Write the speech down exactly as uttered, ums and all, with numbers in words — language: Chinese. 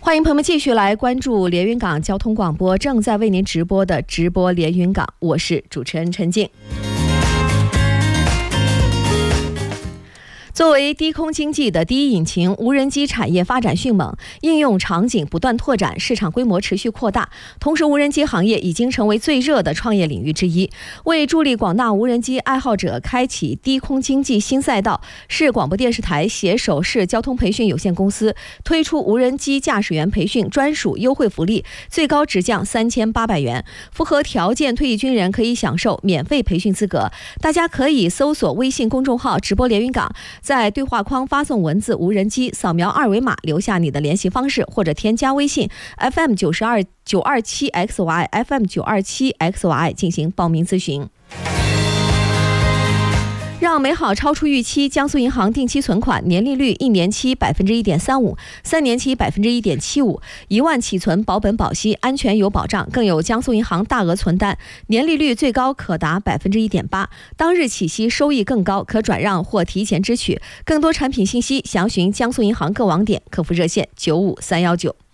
欢迎朋友们继续来关注连云港交通广播正在为您直播的直播连云港，我是主持人陈静。作为低空经济的第一引擎，无人机产业发展迅猛，应用场景不断拓展，市场规模持续扩大。同时，无人机行业已经成为最热的创业领域之一。为助力广大无人机爱好者开启低空经济新赛道，市广播电视台携手市交通培训有限公司推出无人机驾驶员培训专属优惠福利，最高直降三千八百元。符合条件退役军人可以享受免费培训资格。大家可以搜索微信公众号直播连云港，在对话框发送文字无人机，扫描二维码留下你的联系方式，或者添加微信 F M 九十二九二七 X Y F M 九二七 X Y 进行报名咨询。让美好超出预期，江苏银行定期存款年利率一年期百分之一点三五，三年期百分之一点七五，一万起存保本保息，安全有保障。更有江苏银行大额存单，年利率最高可达百分之一点八，当日起息收益更高，可转让或提前支取。更多产品信息详询江苏银行各网点客服热线九五三幺九。